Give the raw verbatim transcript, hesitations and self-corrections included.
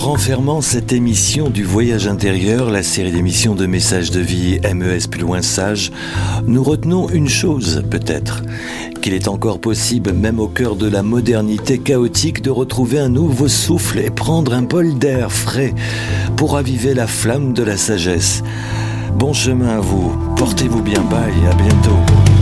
renfermant cette émission du voyage intérieur, la série d'émissions de messages de vie M E S plus loin sage, nous retenons une chose peut-être, qu'il est encore possible, même au cœur de la modernité chaotique, de retrouver un nouveau souffle et prendre un bol d'air frais pour raviver la flamme de la sagesse. Bon chemin à vous, portez-vous bien, bye, à bientôt.